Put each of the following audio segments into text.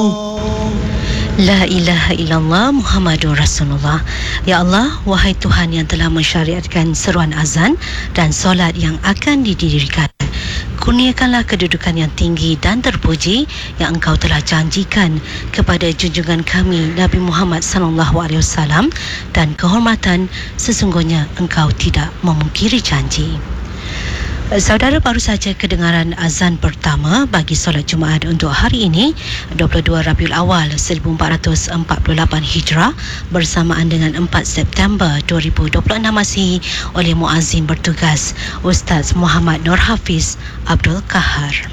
La ilaha illallah Muhammadur Rasulullah. Ya Allah, wahai Tuhan yang telah mensyariatkan seruan azan dan solat yang akan didirikan, kurniakanlah kedudukan yang tinggi dan terpuji yang Engkau telah janjikan kepada junjungan kami Nabi Muhammad SAW, dan kehormatan sesungguhnya Engkau tidak memungkiri janji. Saudara, baru saja kedengaran azan pertama bagi solat Jumaat untuk hari ini 22 Rabiul Awal 1448 Hijrah bersamaan dengan 4 September 2026 Masihi oleh muazzin bertugas Ustaz Muhammad Nur Hafiz Abdul Kahar.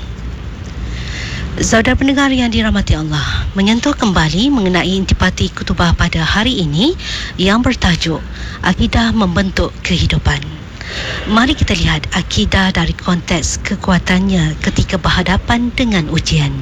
Saudara pendengar yang dirahmati Allah, menyentuh kembali mengenai intipati kutubah pada hari ini yang bertajuk Akidah Membentuk Kehidupan. Mari kita lihat akidah dari konteks kekuatannya ketika berhadapan dengan ujian.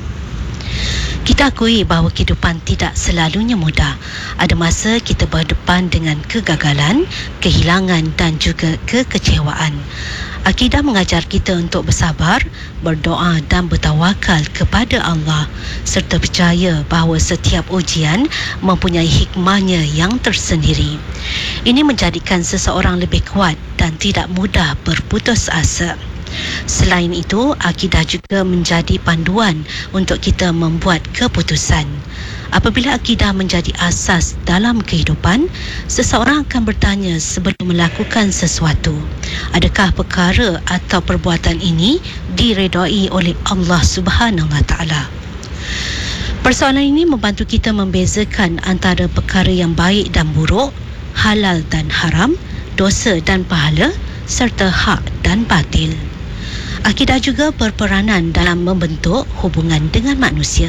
Kita akui bahawa kehidupan tidak selalunya mudah. Ada masa kita berdepan dengan kegagalan, kehilangan dan juga kekecewaan. Akidah mengajar kita untuk bersabar, berdoa dan bertawakal kepada Allah serta percaya bahawa setiap ujian mempunyai hikmahnya yang tersendiri. Ini menjadikan seseorang lebih kuat dan tidak mudah berputus asa. Selain itu, akidah juga menjadi panduan untuk kita membuat keputusan. Apabila akidah menjadi asas dalam kehidupan, seseorang akan bertanya sebelum melakukan sesuatu, adakah perkara atau perbuatan ini diredai oleh Allah Subhanahu Wa Taala? Persoalan ini membantu kita membezakan antara perkara yang baik dan buruk, halal dan haram, dosa dan pahala, serta hak dan batil. Akidah juga berperanan dalam membentuk hubungan dengan manusia.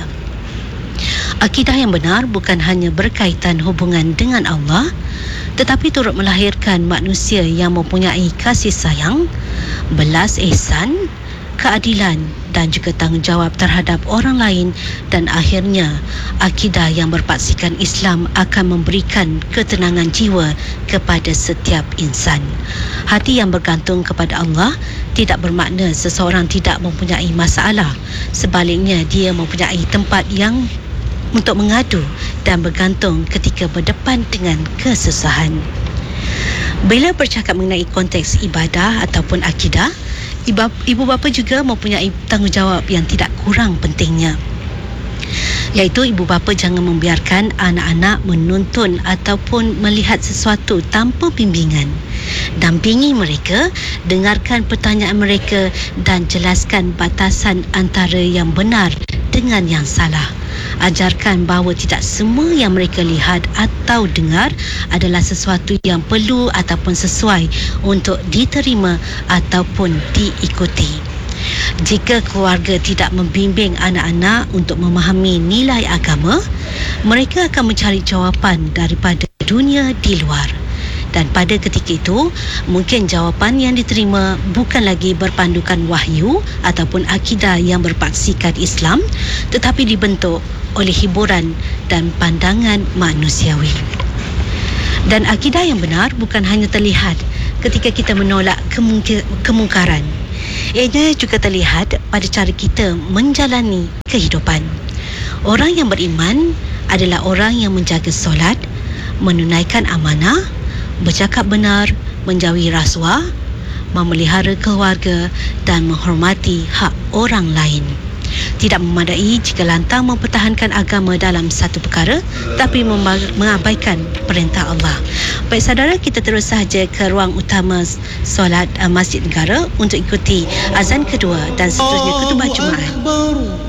Akidah yang benar bukan hanya berkaitan hubungan dengan Allah, tetapi turut melahirkan manusia yang mempunyai kasih sayang, belas ihsan, keadilan dan juga tanggungjawab terhadap orang lain, dan akhirnya akidah yang berpaksikan Islam akan memberikan ketenangan jiwa kepada setiap insan. Hati yang bergantung kepada Allah tidak bermakna seseorang tidak mempunyai masalah. Sebaliknya, dia mempunyai tempat yang untuk mengadu dan bergantung ketika berdepan dengan kesusahan. Bila bercakap mengenai konteks ibadah ataupun akidah, ibu bapa juga mempunyai tanggungjawab yang tidak kurang pentingnya, iaitu ibu bapa jangan membiarkan anak-anak menuntun ataupun melihat sesuatu tanpa bimbingan. Dampingi mereka, dengarkan pertanyaan mereka dan jelaskan batasan antara yang benar dengan yang salah. Ajarkan bahawa tidak semua yang mereka lihat atau dengar adalah sesuatu yang perlu ataupun sesuai untuk diterima ataupun diikuti. Jika keluarga tidak membimbing anak-anak untuk memahami nilai agama, mereka akan mencari jawapan daripada dunia di luar. Dan pada ketika itu, mungkin jawapan yang diterima bukan lagi berpandukan wahyu ataupun akidah yang berpaksikan Islam, tetapi dibentuk oleh hiburan dan pandangan manusiawi. Dan akidah yang benar bukan hanya terlihat ketika kita menolak kemungkaran. Ianya juga terlihat pada cara kita menjalani kehidupan. Orang yang beriman adalah orang yang menjaga solat, menunaikan amanah, bercakap benar, menjauhi rasuah, memelihara keluarga dan menghormati hak orang lain. Tidak memadai jika lantang mempertahankan agama dalam satu perkara tapi mengabaikan perintah Allah. Baik saudara, kita terus sahaja ke ruang utama solat Masjid Negara untuk ikuti azan kedua dan seterusnya khutbah Jumaat.